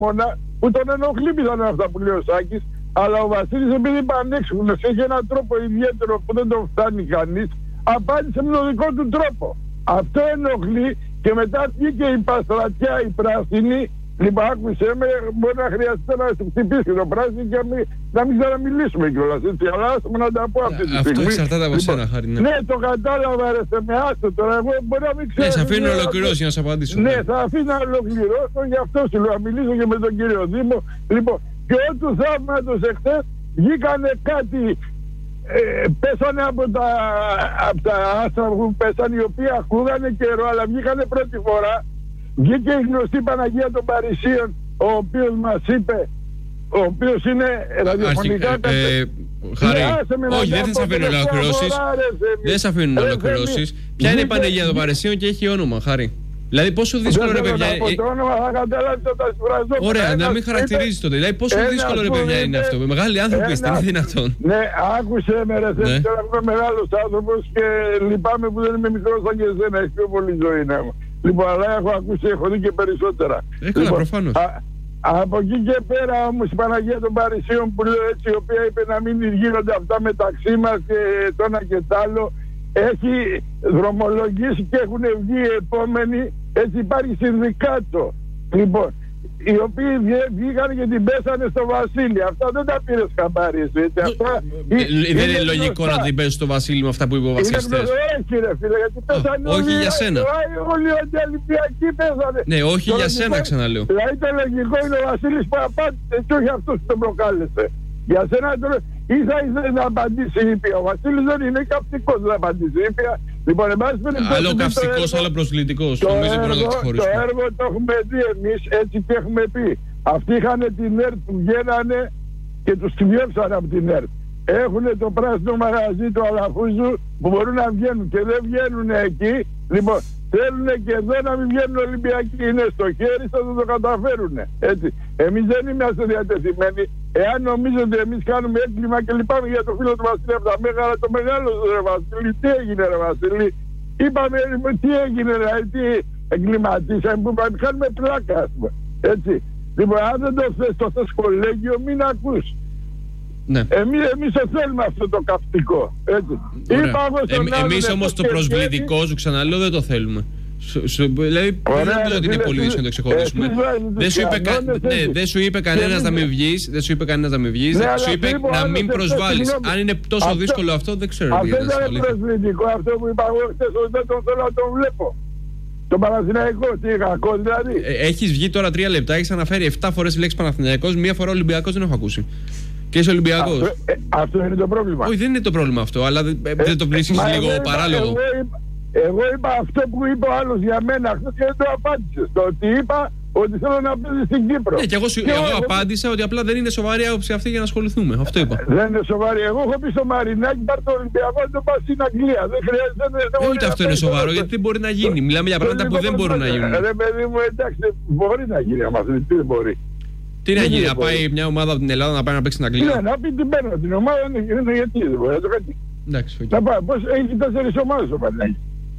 χειμώνα που τον ενοχλεί πιθανόν αυτά που λέει ο Σάκης. Αλλά ο Βασίλης, επειδή είναι πανέξυπνος, έχει έναν τρόπο ιδιαίτερο που δεν τον φτάνει κανείς, απάντησε με τον δικό του τρόπο. Αυτό ενοχλεί και μετά βγήκε η παστρατιά, η πράσινη. Λοιπόν, άκουσε με, μπορεί να χρειαστεί να σου χτυπήσει το πράσινο και να μην ξαναμιλήσουμε κιόλας. Αλλά άσχομαι να τα πω αυτή τη στιγμή. Αυτό εξαρτάται από σένα, Χάρη. Ναι, το κατάλαβα, ρε, με άστο τώρα. Εγώ μπορεί να μην ξέρω. Ναι, σε αφήνω να ολοκληρώσει για να σε απαντήσω. Ναι, θα αφήνω να ολοκληρώσω, γι' αυτό σου λέω, να μιλήσω και με τον κύριο Δήμο. Λοιπόν, και ό του θαύματος εχθές βγήκανε κάτι. Πέσανε από τα άστρα που πέσανε, οι οποίοι ακούγανε καιρό, αλλά βγήκανε πρώτη φορά. Βγήκε η γνωστή Παναγία των Παρισίων, ο οποίος μας είπε, ο οποίος είναι ραδιοφωνικά... Χάρη, όχι, δεν θα σε αφήνω να ολοκληρώσεις. Δεν σε αφήνω να ολοκληρώσεις. Ποια είναι η Παναγία των Παρισίων και έχει όνομα, Χάρη? Δηλαδή πόσο δύσκολο ρε παιδιά. Ωραία, να μην χαρακτηρίζεις τότε. Δηλαδή πόσο δύσκολο ρε παιδιά είναι αυτό? Με μεγάλοι άνθρωποι είστε, είναι δυνατόν? Ναι, άκουσε με ρε, τώρα είμαι μεγάλος άνθρωπος και λυπάμαι που δεν είμαι μικρός σαν και εσένα. Έχει πιο πολύ ζωή να είμαι. Λοιπόν, αλλά έχω δει και περισσότερα. Καλά, προφανώς. Από εκεί και πέρα όμως η Παναγία των Παρισίων που λέω έτσι, η οποία είπε να μην γίνονται αυτά μεταξύ μας και το ένα και το άλλο, έχει δρομολογήσει και έχουν βγει οι επόμενοι. Έτσι υπάρχει συνδικάτο, λοιπόν, οι οποίοι βγήκαν και την πέσανε στο Βασίλη. Αυτά δεν τα πήρες χαμπάρι εσύ, έτσι. Δεν είναι λογικό να την πέσει στο Βασίλη με αυτά που είπε ο Βασίλης. Όχι ρε φίλε, γιατί πέσανε όχι για σένα. Όλοι οι Ολυμπιακοί πέσανε. Ναι, όχι για σένα ξαναλέω. Δηλαδή το λογικό είναι ο Βασίλης που απάντησε και όχι αυτός που τον προκάλεσε. Για σένα ήθελε να απαντήσει ήπια. Ο Βασίλης δεν είναι καυστικός να απαντήσει ήπια. Λοιπόν, άλλο καυστικός, άλλο προσβλητικός. Το έργο το έχουμε δει εμείς, έτσι και έχουμε πει. Αυτοί είχαν την ΕΡΤ που βγαίνανε και τους τιμιέψαν από την ΕΡΤ. Έχουν το πράσινο μαγαζί του Αλαφούζου που μπορούν να βγαίνουν και δεν βγαίνουν εκεί. Λοιπόν, θέλουν και εδώ να μην βγαίνουν Ολυμπιακοί. Είναι στο χέρι, θα το καταφέρουν. Έτσι. Εμείς δεν είμαστε διατεθειμένοι. Εάν νομίζετε ότι εμείς κάνουμε έγκλημα και λυπάμαι για το φίλο του Βασίλη από τα Μέγαρα, το μεγάλο ρε Βασίλη, τι έγινε ρε Βασίλη? Είπαμε τι έγινε ρε, τι εγκληματίσαμε που κάνουμε πλάκα, ας πούμε. Έτσι. Λοιπόν, αν δεν το θες το κολέγιο, μην ακούς. Ναι. Εμείς το θέλουμε αυτό το καυτικό. Εμείς όμως το προσβλητικό, σου ξαναλέω, δεν το θέλουμε. Δηλαδή δεν νομίζω ότι είναι πολύ δύσκολο να το ξεχωρίσουμε. Δεν σου είπε κανένας να μην βγεις. Δεν σου είπε κανένας να μην βγεις. Σου είπε να μην προσβάλλεις. Αν είναι τόσο δύσκολο αυτό, δεν ξέρω. Αυτό ήταν προσβλητικό, αυτό που είπα εγώ χθες, ότι δεν τον θέλω να τον βλέπω. Τον Παναθηναϊκό, τι κακό δηλαδή. Έχεις βγει τώρα 3 λεπτά, έχεις αναφέρει 7 φορές τη λέξη Παναθηναϊκός, μία φορά Ολυμπιακός δεν έχω ακούσει. Και είσαι Ολυμπιακός. Αυτό είναι το πρόβλημα. Όχι, δεν είναι το πρόβλημα αυτό, αλλά δεν το βρίσκεις λίγο παράλογο? Εγώ είπα αυτό που είπε ο άλλος για μένα χθες και δεν το απάντησες. Το ότι είπα ότι θέλω να παίζει στην Κύπρο. Ναι, και εγώ απάντησα ότι απλά δεν είναι σοβαρή άποψη αυτή για να ασχοληθούμε. Αυτό είπα. Δεν είναι σοβαρή. Εγώ έχω πει στο Μαρινάκι, πάρ' το Ολυμπιακό να το πας στην Αγγλία. Δεν χρειάζεται. Ούτε αυτό είναι σοβαρό, γιατί δεν μπορεί να γίνει. Μιλάμε για πράγματα που δεν μπορούν να γίνουν. Ρε παιδί μου, εντάξει, μπορεί να γίνει άμα θέλει. Τι δεν μπορεί. Τι να γίνει, να πάει μια ομάδα από την Ελλάδα να πάει να παίξει στην Αγγλία? Ναι, να πει την παίρνω την ομάδα, είναι γιατί δεν μπορεί να το κάνει. Εντάξει, να πάει, πώς έχει 4 ομάδες ο Παναγιώτης.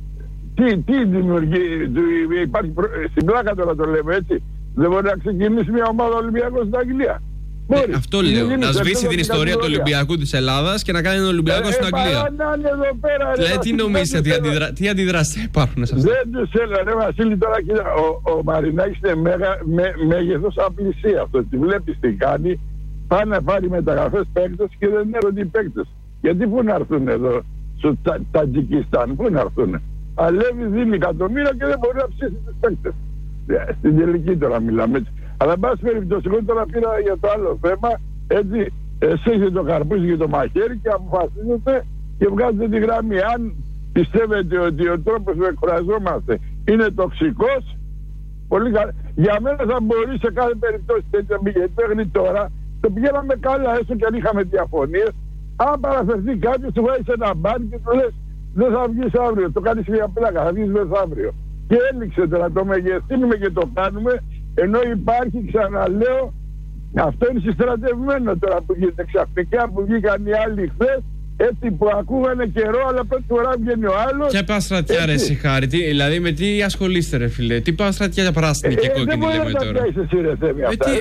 Τι δημιουργεί, υπάρχει στην πλάκα τώρα το λέμε έτσι. Δεν μπορεί να ξεκινήσει μια ομάδα Ολυμπιακός στην Αγγλία? Μπορεί. Αυτό λέω. Να σβήσει την ιστορία του Ολυμπιακού της Ελλάδας και να κάνει έναν Ολυμπιακό στην Αγγλία. Δηλαδή τι νομίζετε, τι αντιδράσεις θα υπάρχουν σε αυτό? Δεν τους έλα ρε Βασίλη τώρα, κοίτα, ο Μαρινάκης είναι μέγεθος απλησία αυτό. Τη βλέπεις τι κάνει, πάνε να πάρει μεταγραφές παίκτες και δεν έρχονται οι παίκτες. Γιατί πού να έρθουν εδώ στο Τατζικιστάν, πού να έρθουν? Αλεύει, δίνει εκατομμύρια και δεν μπορεί να ψήσει τους παίκτες. Στην τελική τώρα μιλάμε έτσι. Αλλά εν πάση περιπτώσει, εγώ τώρα πήρα για το άλλο θέμα, έτσι, εσύ έχετε το καρπούζι και το μαχαίρι και αποφασίζετε και βγάζετε τη γραμμή. Αν πιστεύετε ότι ο τρόπος που εκφραζόμαστε είναι τοξικός, πολύ καλά. Για μένα θα μπορεί σε κάθε περίπτωση τέτοια γιατί μέχρι τώρα το πηγαίναμε καλά, έστω και αν είχαμε διαφωνίες. Αν παραφερθεί κάποιος, του βάζεις ένα μπαν και του λες δεν θα βγεις αύριο, το κάνεις μια πλάκα, θα βγεις μεθαύριο. Και έλειξε τώρα, το μεγεθύνουμε και το κάνουμε, ενώ υπάρχει, ξαναλέω, αυτό είναι συστρατευμένο τώρα που γίνεται ξαφνικά που βγήκαν οι άλλοι χθες Έτσι που ακούγανε καιρό, αλλά πρώτη φορά βγαίνει ο άλλος. Ποια παστρατιά ρε Σιχάρη, δηλαδή με τι ασχολείστε ρε φίλε, τι παστρατιά πράσινη και κόκκινη λέμε τώρα. Δεν μπορεί να τα πιάσεις εσύ ρε Θέμη αυτά.